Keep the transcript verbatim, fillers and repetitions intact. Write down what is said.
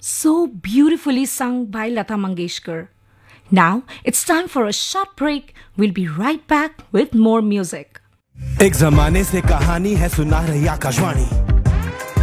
So beautifully sung by Lata Mangeshkar. Now it's time for a short break. We'll be right back with more music. एक जमाने से कहानी है सुना रही आकाशवाणी।